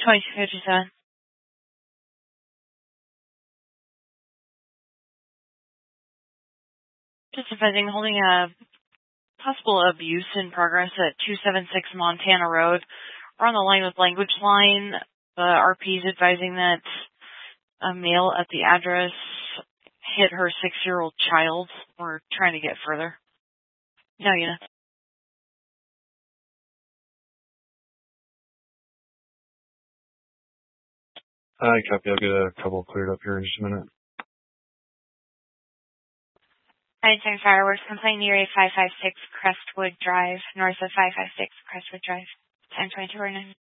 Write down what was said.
2257. Just advising holding a possible abuse in progress at 276 Montana Road. We're on the line with Language Line. The RP is advising that a male at the address hit her 6-year-old child. We're trying to get further. No, you know. Hi, copy. I'll get a couple cleared up here in just a minute. Einstein Fireworks complaint near 556 Crestwood Drive, north of 556 Crestwood Drive. 102209.